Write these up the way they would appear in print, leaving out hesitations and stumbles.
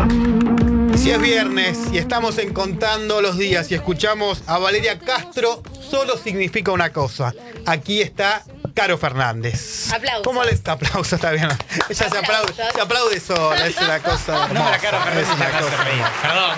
Si es viernes y estamos en Contando los Días y escuchamos a Valeria Castro, solo significa una cosa. Aquí está Caro Fernández. Aplausos. ¿Cómo le está? Aplausos, está bien. Ella se aplaude sola, es una cosa hermosa. No, la Caro Fernández es una cosa reír. Perdón,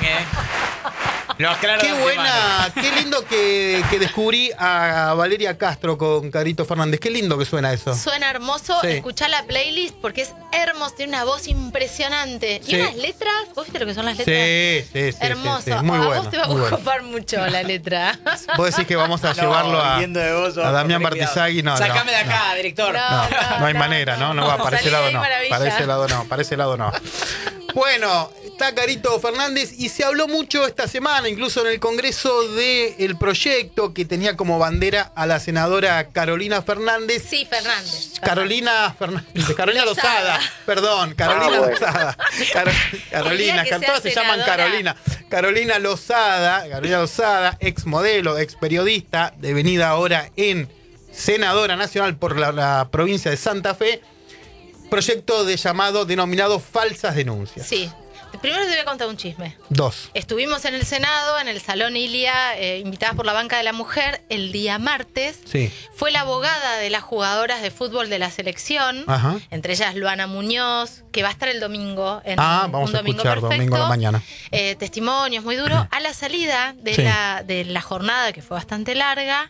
Lo aclaro Qué de buena, antemano. qué lindo que descubrí a Valeria Castro con Carito Fernández. Qué lindo que suena eso. Suena hermoso. Sí. Escuchá la playlist porque es hermoso, tiene una voz impresionante. Sí. ¿Y unas letras? ¿Vos viste lo que son las letras? Sí. Hermoso. Sí. Muy a bueno. vos te va a muy bueno. ocupar mucho la letra. Vos decís que vamos a llevarlo a Damián Bartizagui. No, Sacame de acá, No. director. No hay manera, ¿no? No va, para ese Salí de lado ahí, no. maravilla. Para ese lado no. Bueno, está Carito Fernández y se habló mucho esta semana, incluso en el Congreso, del proyecto que tenía como bandera a la senadora Carolina Fernández. Sí, Fernández. Carolina Lozada. Perdón, Carolina Lozada. Carolina, El día que sea todas se llaman senadora. Carolina. Carolina Lozada, ex modelo, ex periodista, devenida ahora en senadora nacional por la provincia de Santa Fe. Proyecto denominado Falsas Denuncias. Sí. Primero te voy a contar un chisme. 2. Estuvimos en el Senado, en el Salón Ilia, invitadas por la Banca de la Mujer, el día martes. Sí. Fue la abogada de las jugadoras de fútbol de la selección, Ajá. entre ellas Luana Muñoz, que va a estar el domingo. Vamos a escuchar domingo a la mañana. Testimonios muy duros. A la salida de, Sí. de la jornada, que fue bastante larga,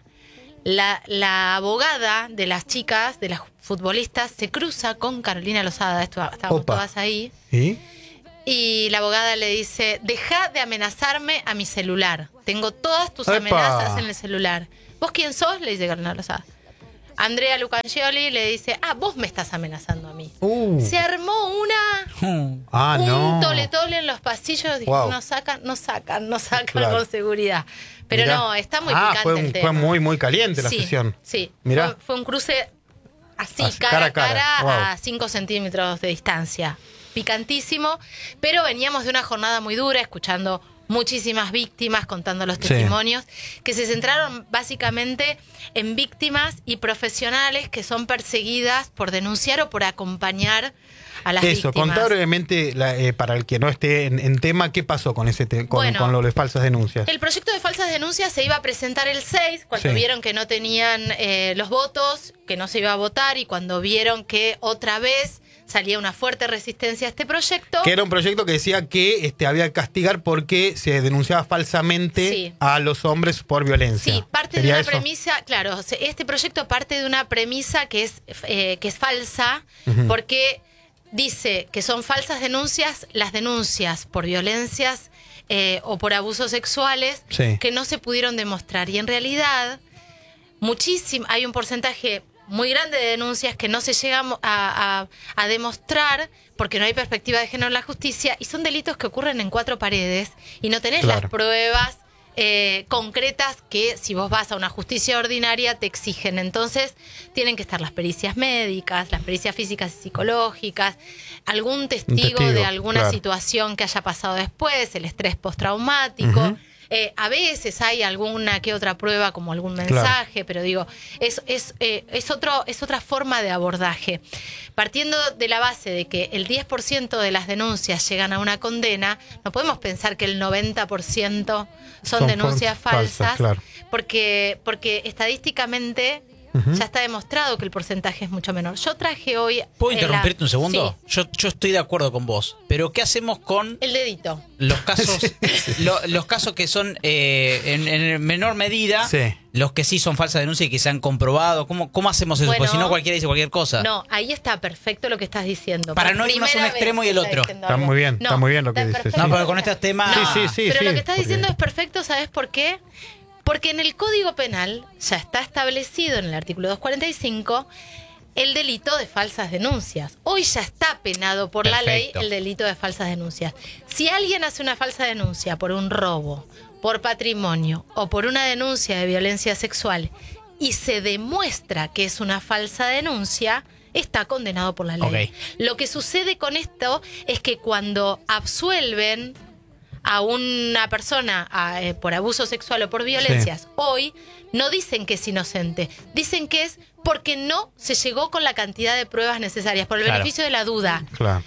la abogada de las chicas, de las futbolistas, se cruza con Carolina Lozada. Estábamos Opa. todas ahí. ¿Y? Y la abogada le dice, deja de amenazarme a mi celular. Tengo todas tus ¡Epa! amenazas en el celular. ¿Vos quién sos? Le dice Carolina Lozada. Andrea Lucangioli le dice, vos me estás amenazando a mí. Se armó un no. tole-tole en los pasillos. Dijo, Wow. no sacan Claro. con seguridad. Pero Mirá. no, está muy picante el tema. Fue muy caliente la Sí, sesión. Sí, Mirá. fue un cruce así, Así, cara a cara. cara, Wow. a 5 centímetros de distancia. Picantísimo, pero veníamos de una jornada muy dura, escuchando muchísimas víctimas, contando los Sí. testimonios, que se centraron básicamente en víctimas y profesionales que son perseguidas por denunciar o por acompañar a las Eso, víctimas. contar brevemente, para el que no esté en tema, ¿qué pasó con Bueno, con lo de falsas denuncias? El proyecto de falsas denuncias se iba a presentar el 6, cuando Sí. vieron que no tenían los votos, que no se iba a votar, y cuando vieron que otra vez salía una fuerte resistencia a este proyecto. Que era un proyecto que decía que había que castigar porque se denunciaba falsamente Sí. a los hombres por violencia. Sí, parte de ¿Sería una eso? premisa, claro, este proyecto parte de una premisa que es falsa, porque dice que son falsas denuncias las denuncias por violencias o por abusos sexuales Sí. que no se pudieron demostrar. Y en realidad, hay un porcentaje muy grande de denuncias que no se llegan a demostrar porque no hay perspectiva de género en la justicia, y son delitos que ocurren en 4 paredes y no tenés Claro. las pruebas concretas que si vos vas a una justicia ordinaria te exigen. Entonces tienen que estar las pericias médicas, las pericias físicas y psicológicas, algún testigo de alguna claro. situación que haya pasado después, el estrés postraumático. A veces hay alguna que otra prueba, como algún mensaje, pero digo, es otra forma de abordaje. Partiendo de la base de que el 10% de las denuncias llegan a una condena, no podemos pensar que el 90% son denuncias falsas, claro. porque estadísticamente ya está demostrado que el porcentaje es mucho menor. Yo traje hoy... ¿Puedo interrumpirte un segundo? Sí, Yo estoy de acuerdo con vos, pero ¿qué hacemos con el dedito. los casos los casos que son en menor medida, Sí. los que sí son falsas denuncias y que se han comprobado? ¿Cómo hacemos eso? Bueno, Porque si no cualquiera dice cualquier cosa. No, ahí está perfecto lo que estás diciendo. Para Por no ir más a un primera extremo vez y el estás otro. diciendo Está algo. muy bien, está muy bien lo que está dices, perfecto. No, pero con estos temas... Sí, pero lo que estás porque- diciendo es perfecto, ¿sabes por qué? Porque en el Código Penal ya está establecido en el artículo 245 el delito de falsas denuncias. Hoy ya está penado por la ley Perfecto. el delito de falsas denuncias. Si alguien hace una falsa denuncia por un robo, por patrimonio o por una denuncia de violencia sexual y se demuestra que es una falsa denuncia, está condenado por la ley. Ok. Lo que sucede con esto es que cuando absuelven a una persona por abuso sexual o por violencias, hoy no dicen que es inocente, dicen que es porque no se llegó con la cantidad de pruebas necesarias, por el Claro. beneficio de la duda. Claro.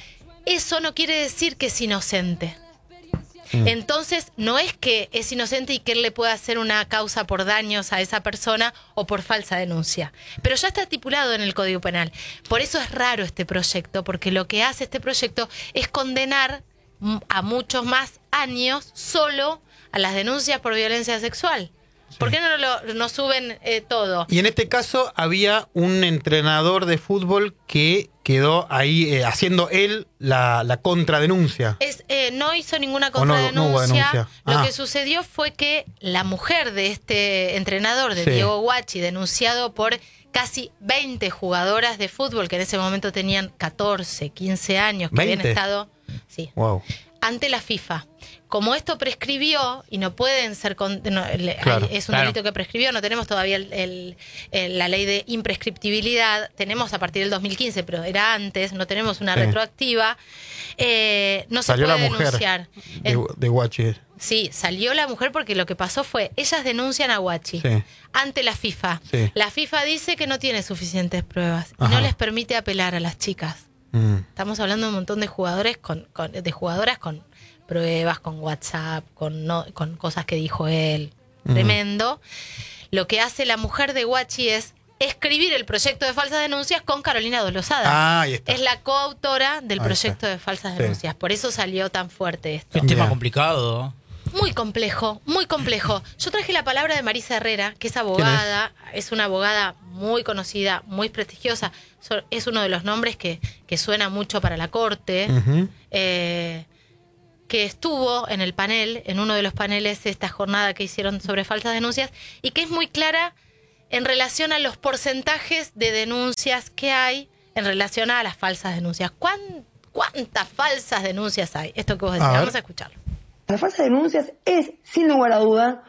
eso no quiere decir que es inocente. Entonces, no es que es inocente y que él le pueda hacer una causa por daños a esa persona o por falsa denuncia. Pero ya está estipulado en el Código Penal. Por eso es raro este proyecto, porque lo que hace este proyecto es condenar a muchos más años solo a las denuncias por violencia sexual. ¿Por qué no suben todo? Y en este caso había un entrenador de fútbol que quedó ahí haciendo él la contradenuncia. No hizo ninguna ¿O no hubo contradenuncia. denuncia? Lo que sucedió fue que la mujer de este entrenador, de Sí. Diego Guachi, denunciado por casi 20 jugadoras de fútbol que en ese momento tenían 14, 15 años, que habían 20. estado... Sí. Wow. Ante la FIFA. Como esto prescribió y no pueden ser... Claro, es un delito que prescribió, no tenemos todavía la ley de imprescriptibilidad, tenemos a partir del 2015, pero era antes, no tenemos una Sí. retroactiva, no se Salió puede la mujer denunciar. de Guachi. Sí, salió la mujer porque lo que pasó fue, ellas denuncian a Guachi Sí. ante la FIFA. Sí. La FIFA dice que no tiene suficientes pruebas y Ajá. no les permite apelar a las chicas. Estamos hablando de un montón de jugadores de jugadoras con pruebas, con WhatsApp, con cosas que dijo él. Tremendo. Lo que hace la mujer de Guachi es escribir el proyecto de falsas denuncias con Carolina Dolosada. Ah, ahí está. Es la coautora del Ahí proyecto está. de falsas Sí. denuncias. Por eso salió tan fuerte esto. Es un tema Bien. complicado. Muy complejo, muy complejo. Yo traje la palabra de Marisa Herrera, que es abogada, es una abogada muy conocida, muy prestigiosa. Es uno de los nombres que suena mucho para la corte, que estuvo en el panel, en uno de los paneles de esta jornada que hicieron sobre falsas denuncias, y que es muy clara en relación a los porcentajes de denuncias que hay en relación a las falsas denuncias. ¿Cuántas falsas denuncias hay? Esto que vos decís, vamos a escucharlo. Las falsas denuncias es, sin lugar a duda,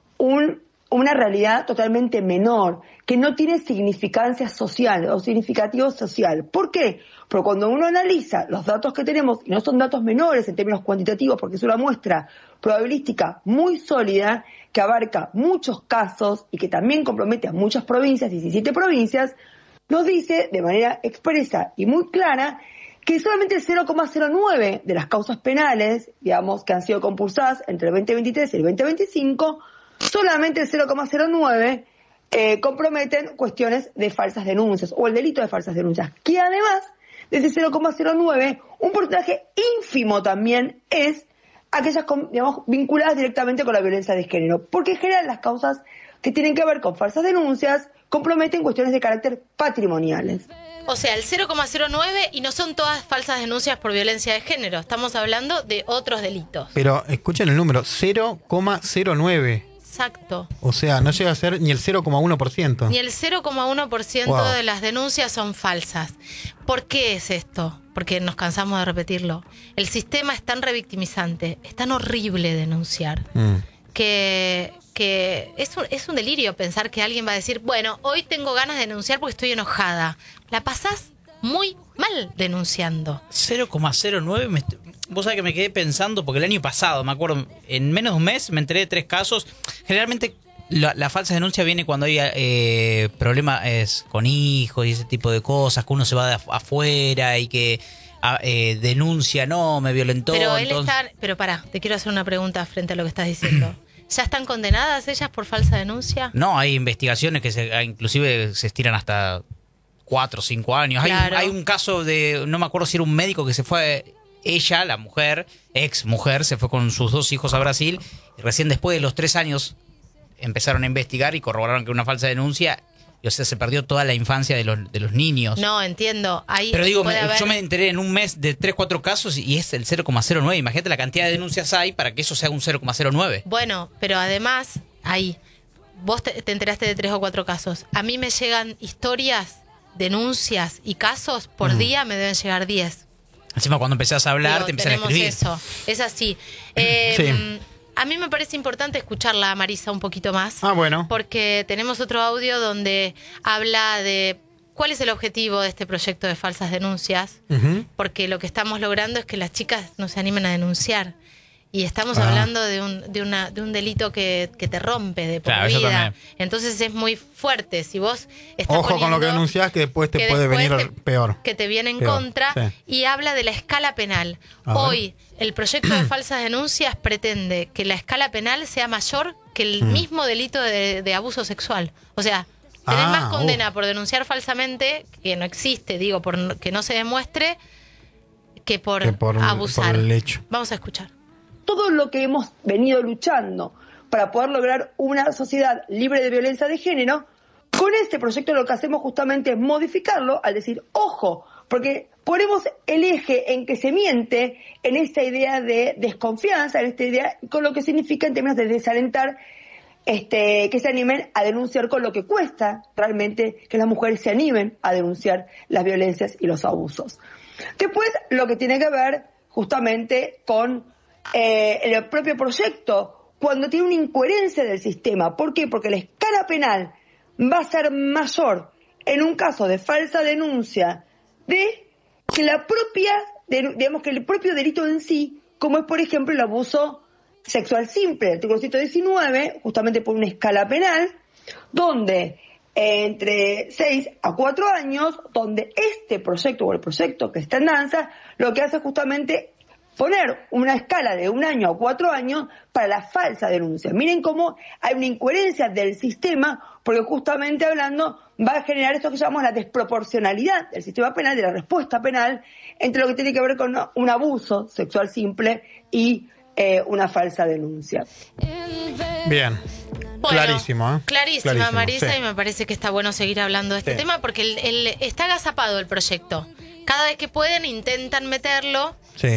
una realidad totalmente menor, que no tiene significancia social o significativo social. ¿Por qué? Porque cuando uno analiza los datos que tenemos, y no son datos menores en términos cuantitativos, porque es una muestra probabilística muy sólida, que abarca muchos casos y que también compromete a muchas provincias, 17 provincias, nos dice de manera expresa y muy clara que solamente el 0,09 de las causas penales, digamos, que han sido compulsadas entre el 2023 y el 2025, solamente el 0,09 comprometen cuestiones de falsas denuncias o el delito de falsas denuncias, que además de ese 0,09, un porcentaje ínfimo también es aquellas, digamos, vinculadas directamente con la violencia de género, porque en general las causas que tienen que ver con falsas denuncias comprometen cuestiones de carácter patrimoniales. O sea, el 0,09 y no son todas falsas denuncias por violencia de género. Estamos hablando de otros delitos. Pero escuchen el número, 0,09. Exacto. O sea, no llega a ser ni el 0,1%. Ni el 0,1% Wow. de las denuncias son falsas. ¿Por qué es esto? Porque nos cansamos de repetirlo. El sistema es tan revictimizante, es tan horrible denunciar, que es un delirio pensar que alguien va a decir, bueno, hoy tengo ganas de denunciar porque estoy enojada. La pasás muy mal denunciando. 0,09. Vos sabés que me quedé pensando, porque el año pasado, me acuerdo, en menos de un mes me enteré de 3 casos. Generalmente la falsa denuncia viene cuando hay problemas con hijos y ese tipo de cosas, que uno se va de afuera y que denuncia, no, me violentó. Pero pará, te quiero hacer una pregunta frente a lo que estás diciendo. ¿Ya están condenadas ellas por falsa denuncia? No, hay investigaciones que inclusive se estiran hasta 4 o 5 años. Claro. Hay un caso de, no me acuerdo si era un médico que se fue, ella, la mujer, ex mujer, se fue con sus 2 hijos a Brasil, y recién después de los 3 años empezaron a investigar y corroboraron que era una falsa denuncia, y o sea, se perdió toda la infancia de los niños. No, entiendo. Ahí Pero digo, puede haber... yo me enteré en un mes de 3, 4 casos y es el 0,09. Imagínate la cantidad de denuncias hay para que eso sea un 0,09. Bueno, pero además, ahí, vos te enteraste de 3 o 4 casos. A mí me llegan historias, denuncias y casos por día, me deben llegar 10. Encima cuando empezás a hablar, Digo, te empiezan a tenemos escribir. eso, es así. Sí. A mí me parece importante escucharla a Marisa un poquito más. Ah, bueno. Porque tenemos otro audio donde habla de cuál es el objetivo de este proyecto de falsas denuncias. Porque lo que estamos logrando es que las chicas no se animen a denunciar. Y estamos hablando de un delito que te rompe de por Claro, eso vida. también. Entonces es muy fuerte. Si vos estás Ojo con lo que poniendo denunciás, que después te que puede después venir peor. que te viene en Peor, contra, sí. y habla de la escala penal. A ver. Hoy, el proyecto de falsas denuncias pretende que la escala penal sea mayor que el mismo delito de abuso sexual. O sea, tenés más condena por denunciar falsamente, que no existe, digo, por que no se demuestre, que por abusar. por el hecho. Vamos a escuchar. Todo lo que hemos venido luchando para poder lograr una sociedad libre de violencia de género, con este proyecto lo que hacemos justamente es modificarlo al decir, ojo, porque ponemos el eje en que se miente en esta idea de desconfianza, en esta idea, con lo que significa en términos de desalentar que se animen a denunciar, con lo que cuesta realmente que las mujeres se animen a denunciar las violencias y los abusos. Después, lo que tiene que ver justamente con el propio proyecto, cuando tiene una incoherencia del sistema. ¿Por qué? Porque la escala penal va a ser mayor en un caso de falsa denuncia de que la propia, digamos que el propio delito en sí, como es por ejemplo el abuso sexual simple, el artículo 119, justamente por una escala penal, donde entre 6 a 4 años, donde este proyecto o el proyecto que está en danza, lo que hace justamente poner una escala de 1 año a 4 años para la falsa denuncia. Miren cómo hay una incoherencia del sistema, porque justamente hablando va a generar esto que llamamos la desproporcionalidad del sistema penal, de la respuesta penal, entre lo que tiene que ver con un abuso sexual simple y una falsa denuncia. Bien. Bueno, Clarísimo, ¿eh? Clarísima, Marisa, sí. y me parece que está bueno seguir hablando de este Sí. tema porque está agazapado el proyecto. Cada vez que pueden intentan meterlo. Sí.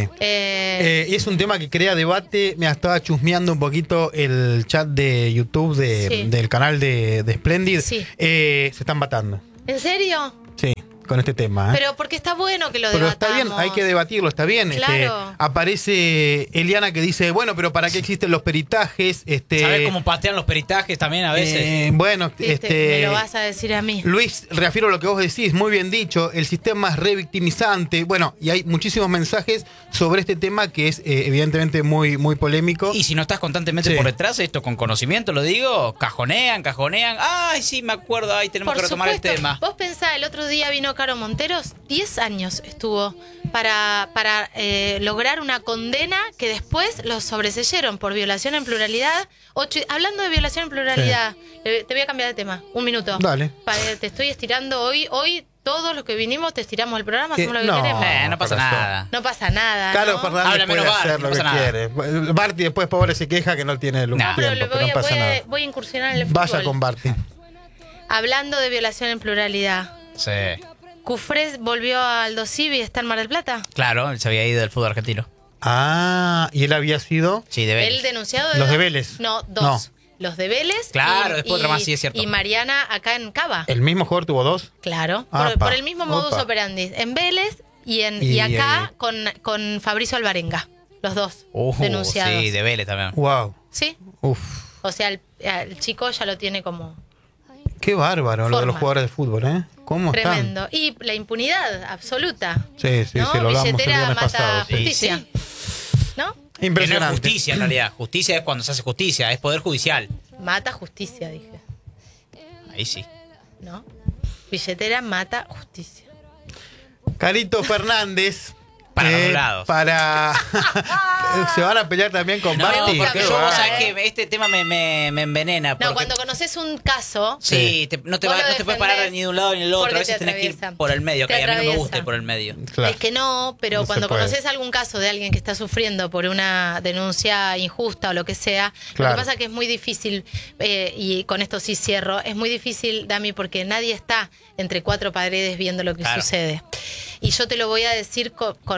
Y es un tema que crea debate. Me estaba chusmeando un poquito el chat de YouTube Sí. del canal de Splendid. Sí. Se están matando. ¿En serio? Sí, con este tema. Pero porque está bueno que lo Pero debatamos. está bien, hay que debatirlo, está bien. Claro. Aparece Eliana que dice, bueno, pero ¿para qué existen los peritajes? ¿Sabés cómo patean los peritajes también a veces? Bueno, Me lo vas a decir a mí. Luis, refiero a lo que vos decís, muy bien dicho, el sistema es revictimizante. Bueno, y hay muchísimos mensajes sobre este tema que es evidentemente muy, muy polémico. Y si no estás constantemente Sí. por detrás, esto con conocimiento, lo digo, cajonean. Ay, sí, me acuerdo, ay, tenemos que retomar el tema. Vos pensá, el otro día vino Caro Monteros, 10 años estuvo para lograr una condena que después los sobreseyeron por violación en pluralidad. Hablando de violación en pluralidad, te voy a cambiar de tema, un minuto. Dale. Te estoy estirando hoy todos los que vinimos te estiramos el programa, hacemos lo que No. queremos. No pasa corazón. nada. No pasa nada. Carlos ¿no? Fernández Habla puede menos Barty, hacer lo no que pasa nada. quiere. Barty después pobre se queja que no tiene No, Pero tiempo, pero no pasa nada. voy a incursionar en el fútbol. Vaya con Barty. Hablando de violación en pluralidad, Sí. ¿Cufrés volvió a Aldo Civi y está en Mar del Plata? Claro, él se había ido del fútbol argentino. Ah, y él había sido... Sí, de Vélez. ¿El denunciado Los dos? de Vélez. No, dos. Los de Vélez. Claro, después otra más, sí, es cierto. Y Mariana acá en Cava. ¿El mismo jugador tuvo dos? Claro, Apa, por el mismo modus opa. operandi. En Vélez y acá con Fabricio Alvarenga. Los dos denunciados. Sí, de Vélez también. Wow. ¿Sí? Uf. O sea, el chico ya lo tiene como Qué bárbaro lo de los Forma. jugadores de fútbol, ¿eh? ¿Cómo están? tremendo. Y la impunidad absoluta. Sí, sí, ¿no? sí, lo hablamos el Billetera viernes mata pasado. Sí. justicia. ¿No? Que no es Impresionante. justicia en realidad. Justicia es cuando se hace justicia, es poder judicial. Mata justicia, dije. Ahí sí. ¿No? Billetera mata justicia. Carito Fernández. Para los dos lados. Se van a pelear también con No, Barty. porque Qué yo, vos bárbaro. sabés que este tema me envenena. No, porque- cuando conoces un caso, Sí, no Vos te lo puedes parar defendés ni de un lado ni del otro. porque A veces te tenés que ir atraviesan. por el medio, Te que a mí no me atraviesan. gusta ir por el medio. Claro. es que no, pero No se cuando puede. conoces algún caso de alguien que está sufriendo por una denuncia injusta o lo que sea, Claro. lo que pasa es que es muy difícil, y con esto sí cierro, es muy difícil, Dami, porque nadie está entre cuatro paredes viendo lo que Claro. sucede. Y yo te lo voy a decir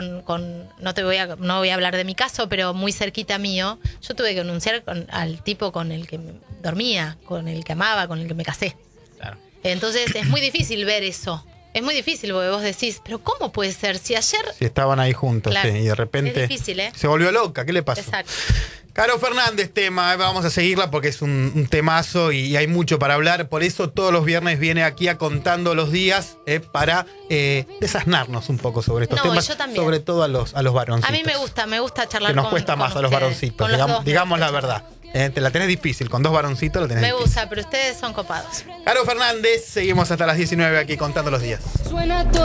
no voy a hablar de mi caso, pero muy cerquita mío, yo tuve que denunciar al tipo con el que dormía, con el que amaba, con el que me casé. Claro. Entonces es muy difícil ver eso. Es muy difícil porque vos decís, pero ¿cómo puede ser? Si ayer... Si estaban ahí juntos, Claro. sí, y de repente Es difícil, ¿eh? se volvió loca. ¿Qué le pasó? Exacto. Caro Fernández, tema, vamos a seguirla porque es un temazo y hay mucho para hablar. Por eso todos los viernes viene aquí a Contando los Días para desasnarnos un poco sobre estos temas. Yo también. Sobre todo a los varoncitos. A mí me gusta charlar que nos cuesta más a los varoncitos, digamos la verdad. Te la tenés difícil, con 2 varoncitos la tenés difícil. Me gusta, pero ustedes son copados. Caro Fernández, seguimos hasta las 19 aquí Contando los Días.